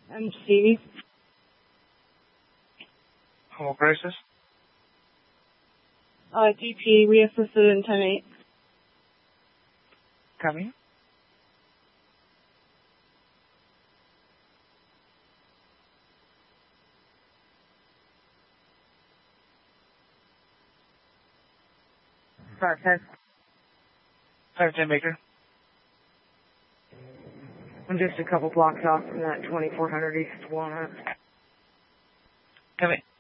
MC. What crisis? DP, we assisted in 10-8. Coming. Sorry, 10. 510 Baker. I'm just a couple blocks off from that 2400 East Walnut. Coming.